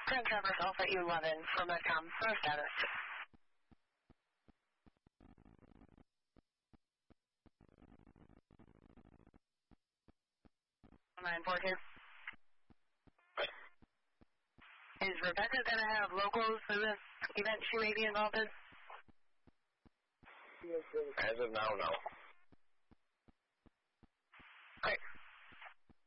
Grand Traverse Alpha 11 for Medcom. Snow status. 942. Is Rebecca going to have locals for this event she may be involved in? As of now, no.